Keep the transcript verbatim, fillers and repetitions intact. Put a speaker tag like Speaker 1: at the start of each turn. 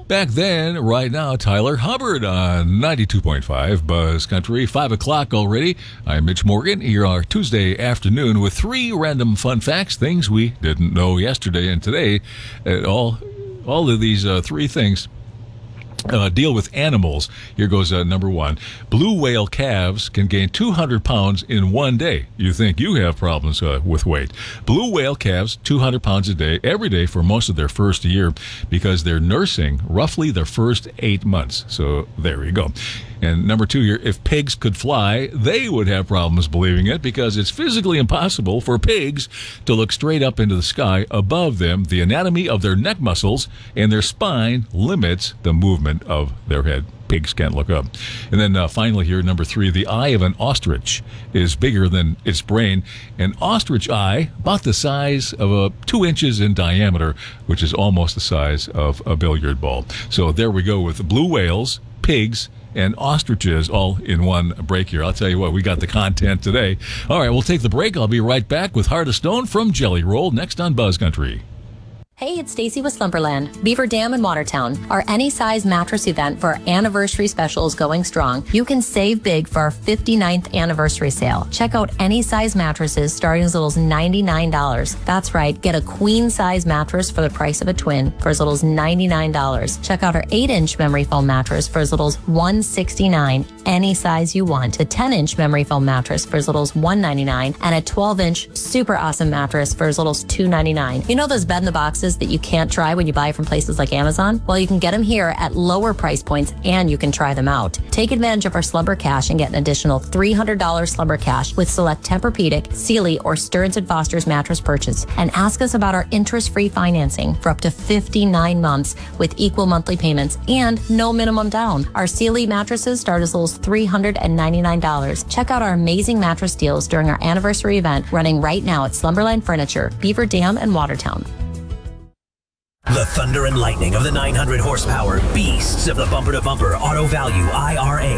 Speaker 1: Back then, right now, Tyler Hubbard on ninety-two point five Buzz Country. five o'clock already. I'm Mitch Morgan here on Tuesday afternoon with three random fun facts, things we didn't know yesterday and today. Uh, all, all of these uh, three things Uh, deal with animals. Here goes uh, number one. Blue whale calves can gain two hundred pounds in one day. You think you have problems uh, with weight. Blue whale calves, two hundred pounds a day, every day for most of their first year because they're nursing roughly their first eight months. So there you go. And number two here, if pigs could fly, they would have problems believing it because it's physically impossible for pigs to look straight up into the sky above them. The anatomy of their neck muscles and their spine limits the movement of their head. Pigs can't look up. And then uh, finally here, number three, the eye of an ostrich is bigger than its brain. An ostrich eye, about the size of a two inches in diameter, which is almost the size of a billiard ball. So there we go with blue whales, pigs, and ostriches all in one break here. I'll tell you what, we got the content today. All right, we'll take the break. I'll be right back with Heart of Stone from Jelly Roll next on Buzz Country.
Speaker 2: Hey, it's Stacy with Slumberland, Beaver Dam in Watertown. Our Any Size Mattress event for our anniversary special is going strong. You can save big for our fifty-ninth anniversary sale. Check out Any Size mattresses starting as little as ninety-nine dollars. That's right, get a queen size mattress for the price of a twin for as little as ninety-nine dollars. Check out our eight inch memory foam mattress for as little as one hundred sixty-nine dollars. Any size you want. A ten inch memory foam mattress for as little as one hundred ninety-nine dollars and a twelve inch super awesome mattress for as little as two hundred ninety-nine dollars. You know those bed in the boxes that you can't try when you buy from places like Amazon? Well, you can get them here at lower price points and you can try them out. Take advantage of our Slumber Cash and get an additional three hundred dollars Slumber Cash with select Tempur-Pedic, Sealy, or Stearns and Foster's mattress purchase. And ask us about our interest-free financing for up to fifty-nine months with equal monthly payments and no minimum down. Our Sealy mattresses start as little as three hundred ninety-nine dollars. Check out our amazing mattress deals during our anniversary event running right now at Slumberland Furniture, Beaver Dam, and Watertown.
Speaker 3: The thunder and lightning of the nine hundred horsepower beasts of the bumper-to-bumper Auto Value I R A